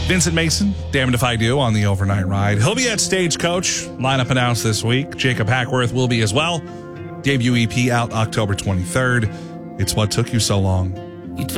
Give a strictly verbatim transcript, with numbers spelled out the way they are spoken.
Vincent Mason, Damned If I Do, on the overnight ride. He'll be at Stagecoach. Lineup announced this week. Jacob Hackworth will be as well. Debut E P out October twenty-third. It's What Took You So Long.